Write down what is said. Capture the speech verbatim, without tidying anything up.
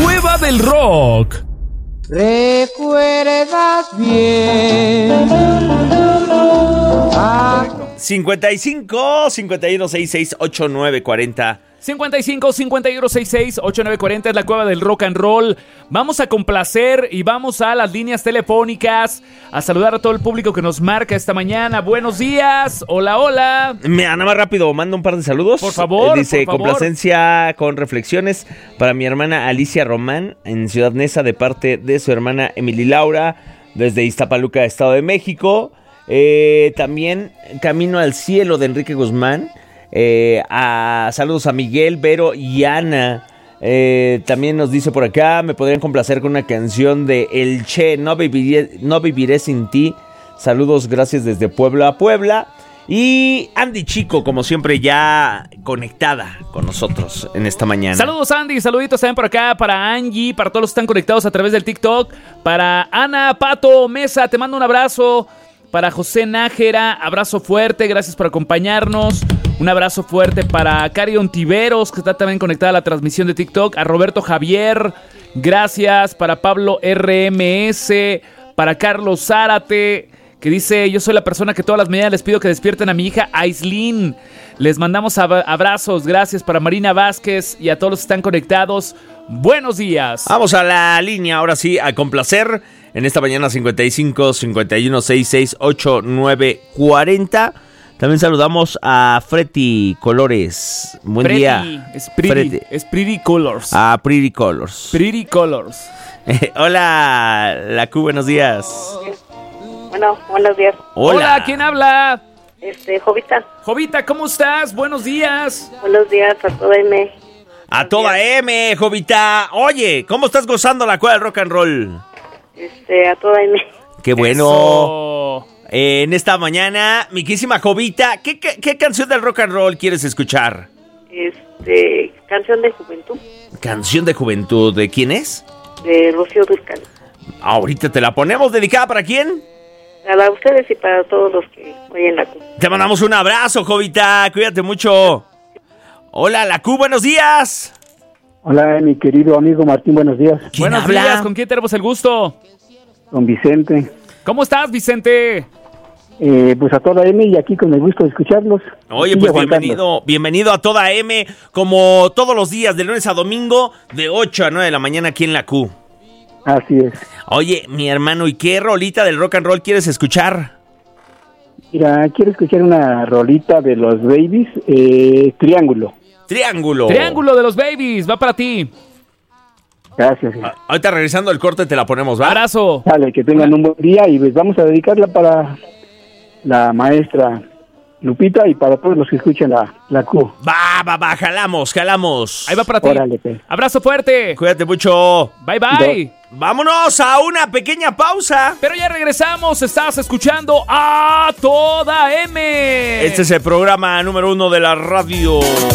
Cueva del Rock. ¿Recuerdas bien? Ah. cincuenta y cinco, cincuenta y uno, sesenta y seis, ochenta y nueve cuarenta. cincuenta y cinco, cincuenta y uno, sesenta y seis, ochenta y nueve cuarenta es la Cueva del Rock and Roll. Vamos a complacer y vamos a las líneas telefónicas a saludar a todo el público que nos marca esta mañana. Buenos días, hola, hola. Me nada más rápido, mando un par de saludos. Por favor, Eh, dice, por favor. complacencia con reflexiones para mi hermana Alicia Román en Ciudad Neza de parte de su hermana Emily Laura desde Iztapaluca, Estado de México. Eh, también Camino al Cielo de Enrique Guzmán. Eh, a, saludos a Miguel, Vero y Ana. Eh, también nos dice por acá, me podrían complacer con una canción de El Che, No viviré, no viviré sin ti. Saludos, gracias desde Puebla a Puebla. Y Andy Chico, como siempre, ya conectada con nosotros en esta mañana. Saludos, Andy, saluditos también por acá para Angie, para todos los que están conectados a través del TikTok. Para Ana, Pato, Mesa, te mando un abrazo. Para José Nájera, abrazo fuerte, gracias por acompañarnos. Un abrazo fuerte para Cari Ontiveros, que está también conectada a la transmisión de TikTok. A Roberto Javier, gracias. Para Pablo R M S, para Carlos Zárate, que dice, yo soy la persona que todas las mañanas les pido que despierten a mi hija Aislinn. Les mandamos ab- abrazos, gracias. Para Marina Vázquez y a todos los que están conectados. Buenos días. Vamos a la línea, ahora sí, a complacer. En esta mañana cincuenta y cinco, cincuenta y uno, sesenta y seis, ochenta y nueve cuarenta. También saludamos a Freddy Colores. Buen Pretty, día. Es pretty, Freddy. es pretty colors. A Pretty Colors. Pretty colors. Hola, la Q, buenos días. Bueno, buenos días. Hola. Hola, ¿quién habla? Este, Jovita, Jovita, ¿cómo estás? Buenos días. buenos días a toda M. A toda M, Jovita. Oye, ¿cómo estás gozando la Cueva del Rock and Roll? Este, a toda M. Qué bueno. Eso. Eh, en esta mañana, mi querísima Jovita, ¿qué, qué, ¿qué canción del rock and roll quieres escuchar? Este, canción de juventud Canción de juventud, ¿de quién es? de Rocío Dúrcal. Ahorita te la ponemos, ¿dedicada para quién? Para ustedes y para todos los que oyen la Q. Te mandamos un abrazo, Jovita, cuídate mucho. Hola, la Q, buenos días. Hola, mi querido amigo Martín, buenos días. ¿Quién Buenos habla? días, ¿con quién tenemos el gusto? Con Vicente. ¿Cómo estás, Vicente? Eh, pues a toda M y aquí con el gusto de escucharlos. Oye, Aquí pues aguantando. bienvenido, bienvenido a toda M, como todos los días, de lunes a domingo, de ocho a nueve de la mañana aquí en la Q. Así es. Oye, mi hermano, ¿y qué rolita del rock and roll quieres escuchar? Mira, quiero escuchar una rolita de los Babies, eh, Triángulo. Triángulo. Triángulo de los Babies, va para ti. Gracias. Ah, ahorita regresando al corte te la ponemos, ¿va? Abrazo. Dale, que tengan un buen día y pues vamos a dedicarla para la maestra Lupita y para todos los que escuchan la, la Q. Va, va, va, jalamos, jalamos. Ahí va para ti. Órale, pues. Abrazo fuerte. Cuídate mucho. Bye, bye. Vámonos a una pequeña pausa. Pero ya regresamos, estás escuchando a toda M. Este es el programa número uno de la radio.